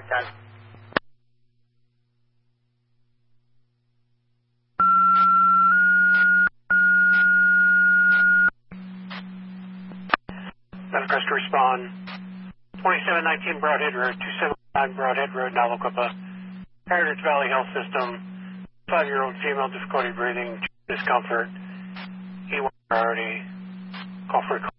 10. Manifest to respond. 2719 Broadhead Road, 279 Broadhead Road, Navacopa. Heritage Valley Health System. 5-year-old female, difficulty breathing, discomfort. E1 priority. Call for a call.